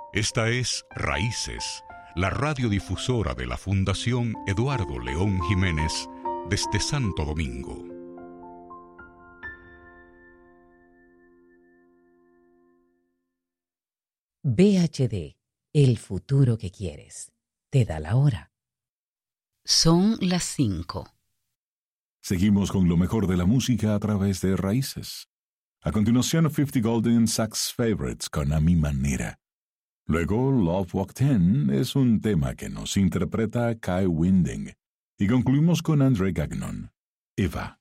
Esta es Raíces, la radiodifusora de la Fundación Eduardo León Jiménez desde Santo Domingo. VHD, el futuro que quieres. Te da la hora. Son las 5. Seguimos con lo mejor de la música a través de Raíces. A continuación, 50 Golden Sax Favorites con A Mi Manera. Luego, Love Walk 10 es un tema que nos interpreta Kai Winding. Y concluimos con André Gagnon, Eva.